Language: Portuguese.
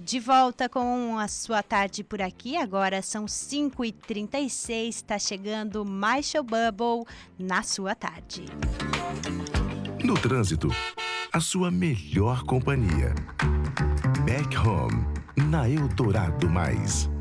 De volta com a sua tarde por aqui, agora são 5h36, está chegando mais Show Bubble na sua tarde. No trânsito, a sua melhor companhia. Back Home, na Eldorado Mais.